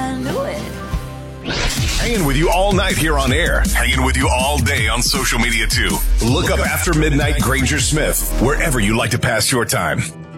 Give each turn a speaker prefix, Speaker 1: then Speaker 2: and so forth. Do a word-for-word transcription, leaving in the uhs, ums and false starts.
Speaker 1: gotta do it.
Speaker 2: Hanging with you all night here on air. Hanging with you all day on social media too. Look up After Midnight Granger Smith wherever you like to pass your time.